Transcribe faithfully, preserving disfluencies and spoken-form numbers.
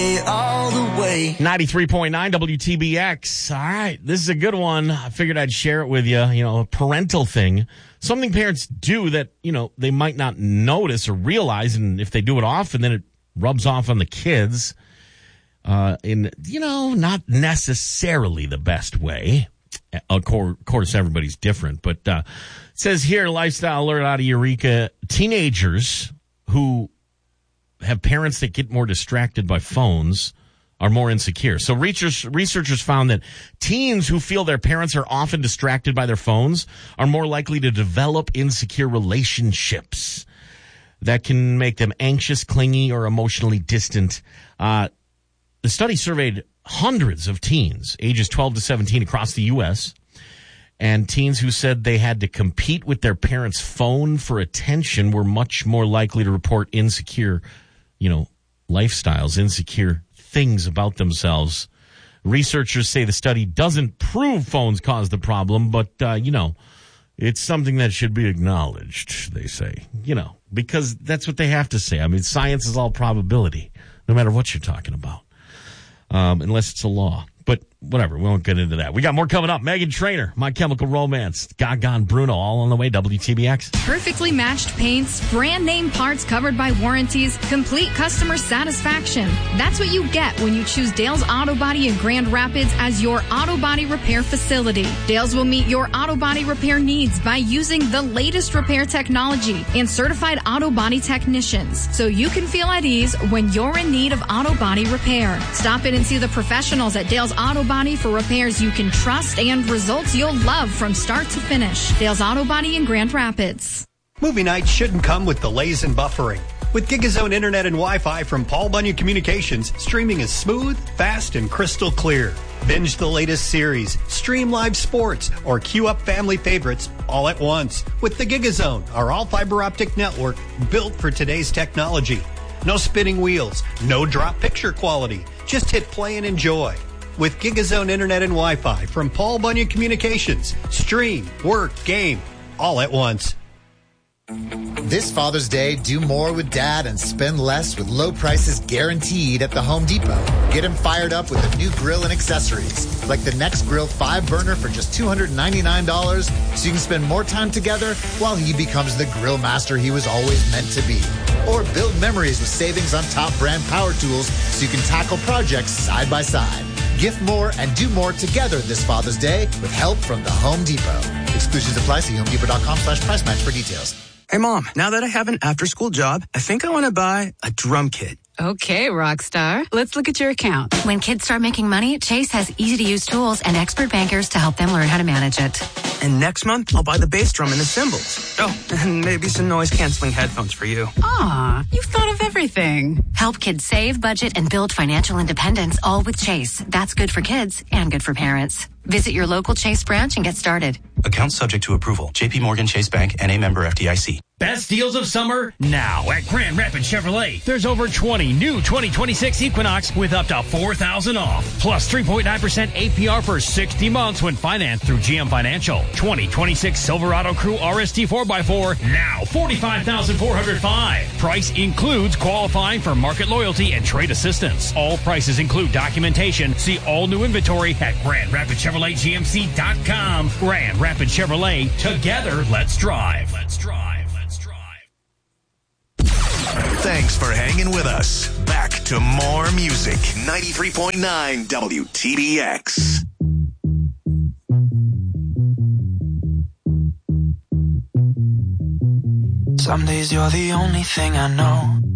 way, all the way. ninety-three point nine W T B X. All right, this is a good one. I figured I'd share it with you. You know, a parental thing. Something parents do that, you know, they might not notice or realize, and if they do it often, then it rubs off on the kids uh, in, you know, not necessarily the best way. Of course, everybody's different, but uh, it says here, lifestyle alert out of Eureka, teenagers who have parents that get more distracted by phones are more insecure. So research, researchers found that teens who feel their parents are often distracted by their phones are more likely to develop insecure relationships that can make them anxious, clingy, or emotionally distant. Uh, the study surveyed hundreds of teens, ages twelve to seventeen across the U S, and teens who said they had to compete with their parents' phone for attention were much more likely to report insecure, you know, lifestyles, insecure things about themselves. Researchers say the study doesn't prove phones cause the problem, but, uh, you know, it's something that should be acknowledged, they say, you know, because that's what they have to say. I mean, science is all probability, no matter what you're talking about. Um, unless it's a law. But whatever, we won't get into that. We got more coming up. Meghan Trainor, My Chemical Romance, Gaga and Bruno, all on the way. W T B X. Perfectly matched paints, brand name parts covered by warranties, complete customer satisfaction. That's what you get when you choose Dale's Auto Body in Grand Rapids as your auto body repair facility. Dale's will meet your auto body repair needs by using the latest repair technology and certified auto body technicians, so you can feel at ease when you're in need of auto body repair. Stop in and see the professionals at Dale's Auto Body for repairs you can trust and results you'll love from start to finish. Dale's Auto Body in Grand Rapids. Movie nights shouldn't come with delays and buffering. With GigaZone Internet and Wi-Fi from Paul Bunyan Communications, streaming is smooth, fast, and crystal clear. Binge the latest series, stream live sports, or queue up family favorites all at once with the GigaZone, our all-fiber optic network built for today's technology. No spinning wheels, no drop picture quality. Just hit play and enjoy. With GigaZone Internet and Wi-Fi from Paul Bunyan Communications, stream, work, game, all at once. This Father's Day, do more with Dad and spend less with low prices guaranteed at the Home Depot. Get him fired up with a new grill and accessories, like the Next Grill five burner for just two hundred ninety-nine dollars, so you can spend more time together while he becomes the grill master he was always meant to be. Or build memories with savings on top brand power tools so you can tackle projects side by side. Gift more and do more together this Father's Day with help from the Home Depot. Exclusions apply. See homedepot.com slash price match for details. Hey, Mom, now that I have an after-school job, I think I want to buy a drum kit. Okay, Rockstar. Let's look at your account. When kids start making money, Chase has easy-to-use tools and expert bankers to help them learn how to manage it. And next month, I'll buy the bass drum and the cymbals. Oh, and maybe some noise-canceling headphones for you. Aw, you've thought of everything. Help kids save, budget, and build financial independence, all with Chase. That's good for kids and good for parents. Visit your local Chase branch and get started. Account subject to approval. J P Morgan Chase Bank, N A member F D I C. Best deals of summer now at Grand Rapids Chevrolet. There's over twenty new twenty twenty-six Equinox with up to four thousand dollars off. Plus three point nine percent A P R for sixty months when financed through G M Financial. twenty twenty-six Silverado Crew R S T four by four, now forty-five thousand four hundred five dollars. Price includes qualifying for market loyalty and trade assistance. All prices include documentation. See all new inventory at Grand Rapids Chevrolet G M C dot com. Grand Rapids Chevrolet. Together, let's drive. Let's drive. Let's drive. Thanks for hanging with us. Back to more music. ninety-three point nine W T B X. Some days you're the only thing I know.